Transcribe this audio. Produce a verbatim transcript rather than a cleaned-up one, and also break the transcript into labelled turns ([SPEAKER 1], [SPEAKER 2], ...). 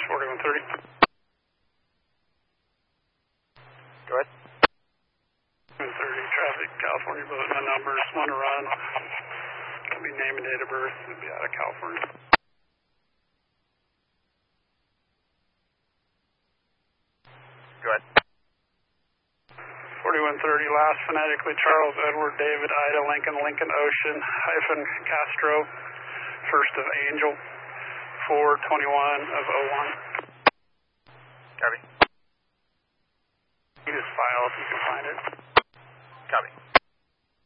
[SPEAKER 1] forty-one thirty.
[SPEAKER 2] Go ahead.
[SPEAKER 1] forty-one thirty, traffic, California boat, my numbers, want to run. It'll be name and date of birth, it'll be out of California.
[SPEAKER 2] Go ahead.
[SPEAKER 1] forty-one thirty, last phonetically, Charles, Edward, David, Ida, Lincoln, Lincoln, Ocean, hyphen, Castro, first of Angel, four twenty-one of oh one.
[SPEAKER 2] Copy.
[SPEAKER 1] You just file if you can find it.
[SPEAKER 2] Copy.